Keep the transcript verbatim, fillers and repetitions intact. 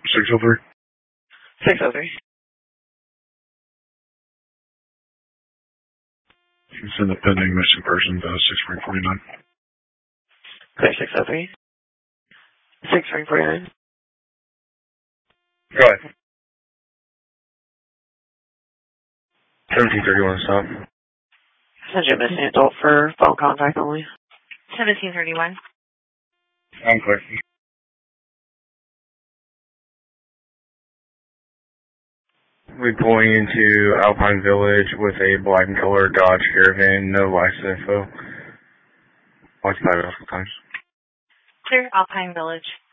six oh three. six oh three. Send the pending missing person to six three four nine. Okay, six oh three. six three four nine. Go ahead. seventeen thirty-one, stop. Send you a missing adult for phone contact only. seventeen thirty-one. I'm clear. We're pulling into Alpine Village with a black and color Dodge Caravan, no license info. Occupied multiple times. Clear Alpine Village.